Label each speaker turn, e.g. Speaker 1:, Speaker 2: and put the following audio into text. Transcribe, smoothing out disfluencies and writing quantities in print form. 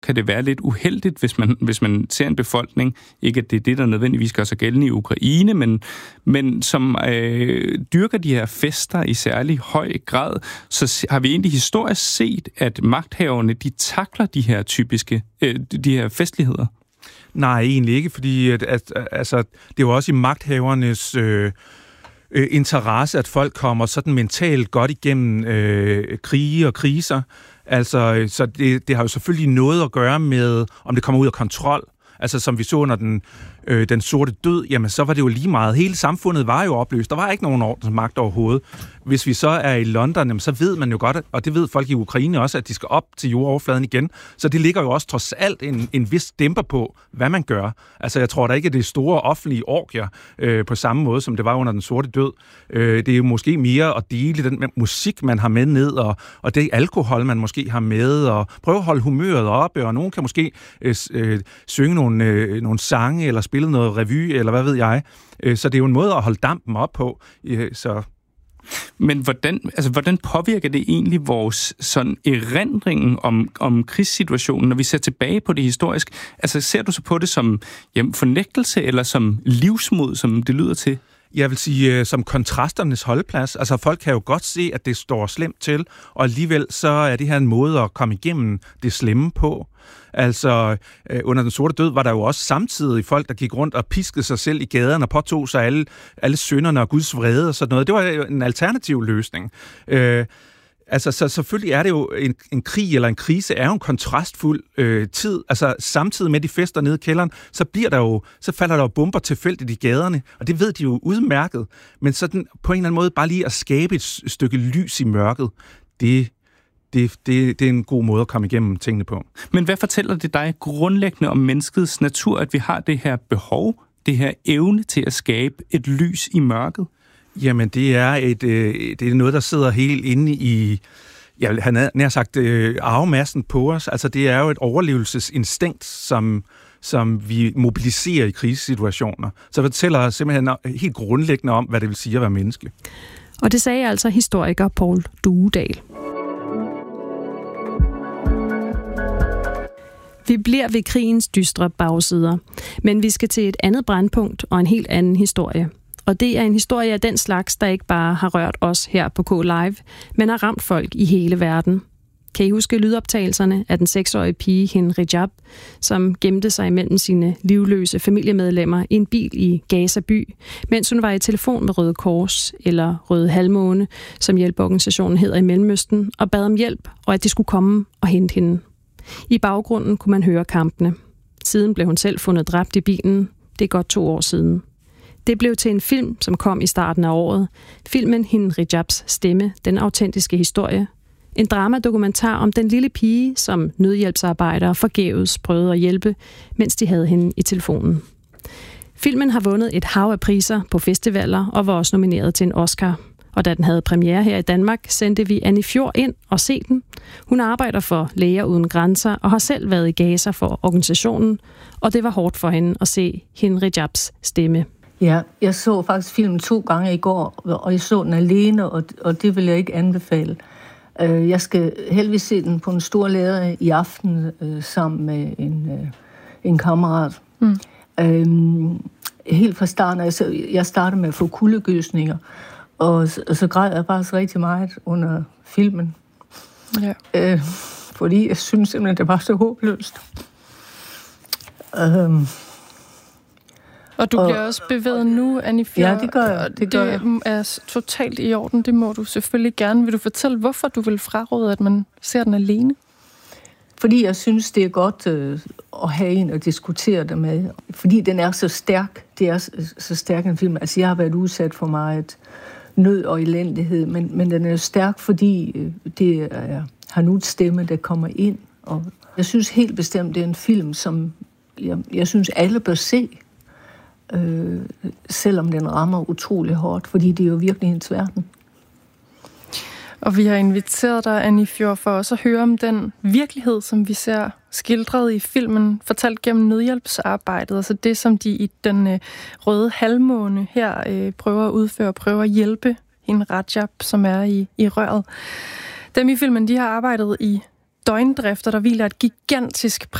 Speaker 1: kan det være lidt uheldigt, hvis man ser en befolkning, ikke at det er det, der nødvendigvis gør sig gældende i Ukraine, men som dyrker de her fester i særlig høj grad, så har vi egentlig historisk set, at magthaverne, de takler de her festligheder.
Speaker 2: Nej, egentlig ikke, fordi det er jo også i magthavernes interesse, at folk kommer sådan mentalt godt igennem krige og kriser. Altså, så det har jo selvfølgelig noget at gøre med, om det kommer ud af kontrol. Altså, som vi så under den sorte død, jamen, så var det jo lige meget. Hele samfundet var jo opløst. Der var ikke nogen ordensmagt overhovedet. Hvis vi så er i London, jamen, så ved man jo godt, og det ved folk i Ukraine også, at de skal op til jordoverfladen igen. Så det ligger jo også trods alt en vis dæmper på, hvad man gør. Altså, jeg tror da ikke, at det er store offentlige orgier på samme måde, som det var under den sorte død. Det er jo måske mere at dele den musik, man har med ned, og det alkohol, man måske har med, og prøve at holde humøret oppe, og nogen kan måske synge nogle sange, eller spille noget revy, eller hvad ved jeg. Så det er jo en måde at holde dampen op på. Så.
Speaker 1: Men hvordan påvirker det egentlig vores sådan erindringen om krigssituationen, når vi ser tilbage på det historisk? Altså, ser du så på det som fornægtelse, eller som livsmod, som det lyder til?
Speaker 2: Jeg vil sige, som kontrasternes holdplads. Altså, folk kan jo godt se, at det står slemt til, og alligevel så er det her en måde at komme igennem det slemme på. Altså, under den sorte død var der jo også samtidig folk, der gik rundt og piskede sig selv i gaderne og påtog sig alle synderne og Guds vrede og sådan noget. Det var jo en alternativ løsning. Altså, så selvfølgelig er det jo en krig eller en krise er jo en kontrastfuld tid. Altså, samtidig med de fester nede i kælderen, så falder der jo bomber tilfældigt i gaderne, og det ved de jo udmærket. Men sådan på en eller anden måde bare lige at skabe et stykke lys i mørket, det er en god måde at komme igennem tingene på.
Speaker 1: Men hvad fortæller det dig grundlæggende om menneskets natur, at vi har det her behov, det her evne til at skabe et lys i mørket?
Speaker 2: Jamen, det er noget, der sidder helt inde i, jeg vil have nær sagt, arvemassen på os. Altså, det er jo et overlevelsesinstinkt, som vi mobiliserer i krisesituationer. Så det fortæller simpelthen helt grundlæggende om, hvad det vil sige at være menneske.
Speaker 3: Og det sagde altså historiker Poul Duedal. Vi bliver ved krigens dystre bagsider, men vi skal til et andet brandpunkt og en helt anden historie. Og det er en historie af den slags, der ikke bare har rørt os her på K-Live, men har ramt folk i hele verden. Kan I huske lydoptagelserne af den 6-årige pige Hin Rajab, som gemte sig imellem sine livløse familiemedlemmer i en bil i Gaza by, mens hun var i telefon med Røde Kors eller Røde Halvmåne, som hjælpeorganisationen hedder i Mellemøsten, og bad om hjælp, og at de skulle komme og hente hende. I baggrunden kunne man høre kampene. Siden blev hun selv fundet dræbt i bilen. Det er godt 2 år siden. Det blev til en film, som kom i starten af året. Filmen Hin Rajabs stemme, den autentiske historie. En dramadokumentar om den lille pige, som nødhjælpsarbejdere forgæves prøvede at hjælpe, mens de havde hende i telefonen. Filmen har vundet et hav af priser på festivaler og var også nomineret til en Oscar. Og da den havde premiere her i Danmark, sendte vi Annie Fjord ind og se den. Hun arbejder for Læger Uden Grænser og har selv været i Gaza for organisationen, og det var hårdt for hende at se Hin Rajabs stemme.
Speaker 4: Ja, jeg så faktisk filmen 2 gange i går, og jeg så den alene, og det vil jeg ikke anbefale. Jeg skal heldigvis se den på en stor lærred i aften sammen med en kammerat. Helt fra starten, altså, jeg startede med at få kuldegysninger, og så græd jeg faktisk rigtig meget under filmen. Ja. Fordi jeg synes simpelthen, det var så håbløst.
Speaker 5: Og du bliver også bevæget nu, Annie Fjord.
Speaker 4: Ja, det gør jeg. Det
Speaker 5: er totalt i orden. Det må du selvfølgelig gerne. Vil du fortælle, hvorfor du vil fraråde, at man ser den alene?
Speaker 4: Fordi jeg synes, det er godt at have en at diskutere det med. Fordi den er så stærk. Det er så stærk en film. Altså, jeg har været udsat for meget nød og elendighed, men den er stærk, fordi det er Hanouds stemme, der kommer ind. Og jeg synes helt bestemt, det er en film, som jeg synes, alle bør se. Selvom den rammer utrolig hårdt, fordi det er jo virkelig hendes verden.
Speaker 5: Og vi har inviteret dig, Annie Fjord, for også at høre om den virkelighed, som vi ser skildret i filmen, fortalt gennem nødhjælpsarbejdet, altså det, som de i den Røde Halvmåne her prøver at udføre, prøver at hjælpe Hin Rajab, som er i røret. Dem i filmen, de har arbejdet i døgndrift, og der hviler et gigantisk